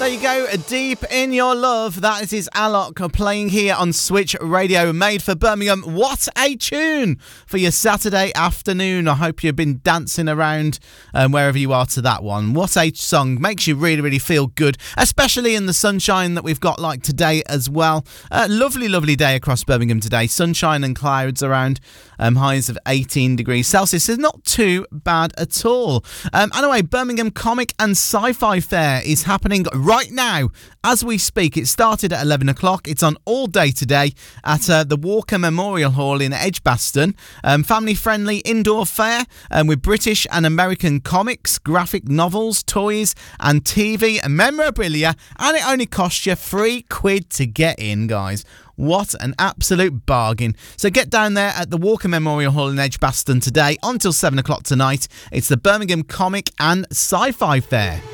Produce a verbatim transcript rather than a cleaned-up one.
There you go, Deep in Your Love. That is Alok playing here on Switch Radio, made for Birmingham. What a tune for your Saturday afternoon. I hope you've been dancing around um, wherever you are to that one. What a song. Makes you really, really feel good, especially in the sunshine that we've got like today as well. Uh, lovely, lovely day across Birmingham today. Sunshine and clouds around, um, highs of eighteen degrees Celsius. It's not too bad at all. Um, anyway, Birmingham Comic and Sci-Fi Fair is happening right now as we speak. It started at eleven o'clock. It's on all day today at uh, the Walker Memorial Hall in Edgbaston. Um, family-friendly indoor fair um, with British and American comics, graphic novels, toys and T V and memorabilia, and it only costs you three quid to get in, guys. What an absolute bargain. So get down there at the Walker Memorial Hall in Edgbaston today until seven o'clock tonight. It's the Birmingham Comic and Sci-Fi Fair.